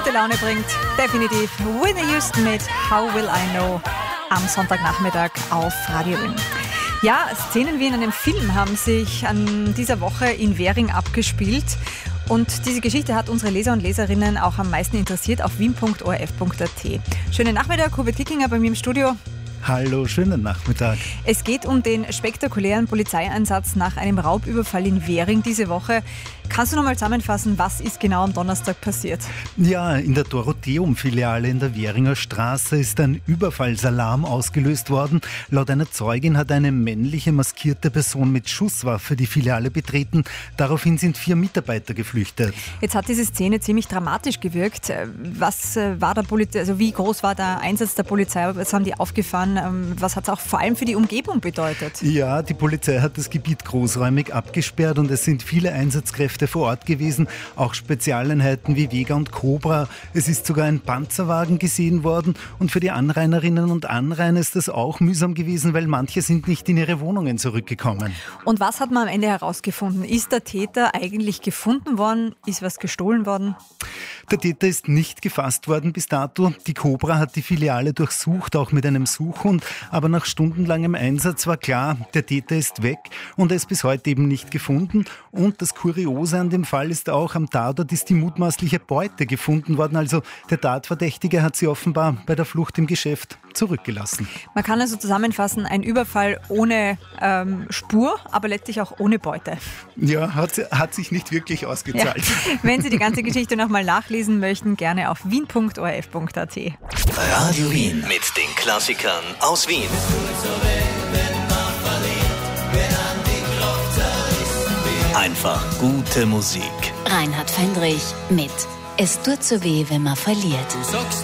gute Laune bringt. Definitiv Whitney Houston mit How Will I Know am Sonntagnachmittag auf Radio Wien. Ja, Szenen wie in einem Film haben sich an dieser Woche in Währing abgespielt. Und diese Geschichte hat unsere Leser und Leserinnen auch am meisten interessiert auf wien.orf.at. Schönen Nachmittag, Hubert Kickinger bei mir im Studio. Hallo, schönen Nachmittag. Es geht um den spektakulären Polizeieinsatz nach einem Raubüberfall in Währing diese Woche. Kannst du noch mal zusammenfassen, was ist genau am Donnerstag passiert? Ja, in der Dorotheum-Filiale in der Währinger Straße ist ein Überfallsalarm ausgelöst worden. Laut einer Zeugin hat eine männliche maskierte Person mit Schusswaffe die Filiale betreten. Daraufhin sind 4 Mitarbeiter geflüchtet. Jetzt hat diese Szene ziemlich dramatisch gewirkt. Was war der wie groß war der Einsatz der Polizei? Was haben die aufgefahren? Was hat es auch vor allem für die Umgebung bedeutet? Ja, die Polizei hat das Gebiet großräumig abgesperrt und es sind viele Einsatzkräfte vor Ort gewesen, auch Spezialeinheiten wie Vega und Cobra. Es ist sogar ein Panzerwagen gesehen worden und für die Anrainerinnen und Anrainer ist das auch mühsam gewesen, weil manche sind nicht in ihre Wohnungen zurückgekommen. Und was hat man am Ende herausgefunden? Ist der Täter eigentlich gefunden worden? Ist was gestohlen worden? Der Täter ist nicht gefasst worden bis dato. Die Cobra hat die Filiale durchsucht, auch mit einem Suchhund. Aber nach stundenlangem Einsatz war klar, der Täter ist weg und er ist bis heute eben nicht gefunden. Und das Kuriose an dem Fall ist auch, am Tatort ist die mutmaßliche Beute gefunden worden. Also der Tatverdächtige hat sie offenbar bei der Flucht im Geschäft zurückgelassen. Man kann also zusammenfassen, ein Überfall ohne Spur, aber letztlich auch ohne Beute. Ja, hat sich nicht wirklich ausgezahlt. Ja. Wenn Sie die ganze Geschichte nochmal nachlesen möchten, gerne auf wien.orf.at. Radio Wien mit den Klassikern aus Wien. Einfach gute Musik. Reinhard Fendrich mit Es tut so weh, wenn man verliert.